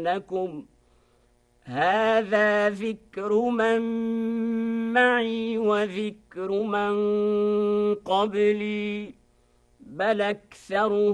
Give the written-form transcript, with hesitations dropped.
يفتنونكم هذا ذكر من معي وذكر من قبلي بل أكثرهم